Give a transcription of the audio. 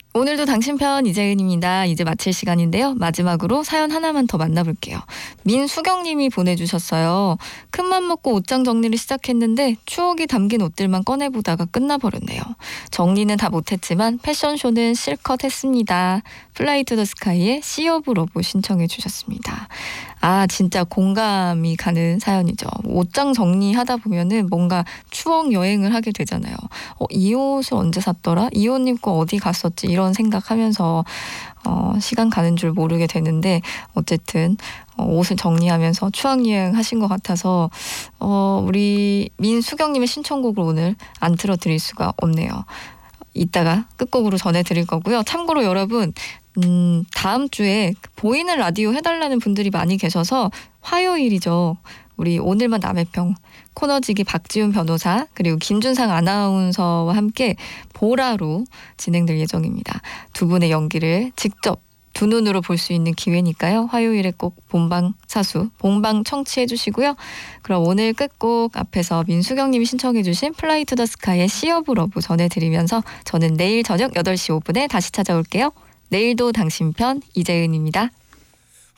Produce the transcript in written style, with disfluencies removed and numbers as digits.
오늘도 당신 편 이재은입니다. 이제 마칠 시간인데요. 마지막으로 사연 하나만 더 만나볼게요. 민수경님이 보내주셨어요. 큰맘 먹고 옷장 정리를 시작했는데 추억이 담긴 옷들만 꺼내보다가 끝나버렸네요. 정리는 다 못했지만 패션쇼는 실컷 했습니다. 플라이 투 더 스카이의 시 오브 러브 신청해 주셨습니다. 아, 진짜 공감이 가는 사연이죠. 옷장 정리하다 보면은 뭔가 추억 여행을 하게 되잖아요. 이 옷을 언제 샀더라? 이 옷 입고 어디 갔었지? 이런 생각하면서 시간 가는 줄 모르게 되는데 어쨌든 옷을 정리하면서 추억 여행 하신 것 같아서 우리 민수경님의 신청곡을 오늘 안 틀어드릴 수가 없네요. 이따가 끝곡으로 전해드릴 거고요. 참고로 여러분 다음 주에 보이는 라디오 해달라는 분들이 많이 계셔서 화요일이죠. 우리 오늘만 남의 평 코너지기 박지훈 변호사 그리고 김준상 아나운서와 함께 보라로 진행될 예정입니다. 두 분의 연기를 직접 두 눈으로 볼 수 있는 기회니까요. 화요일에 꼭 본방 사수, 본방 청취해 주시고요. 그럼 오늘 끝곡 앞에서 민수경님이 신청해 주신 플라이 투 더 스카이의 시 오브 러브 전해드리면서 저는 내일 저녁 8시 5분에 다시 찾아올게요. 내일도 당신 편 이재은입니다.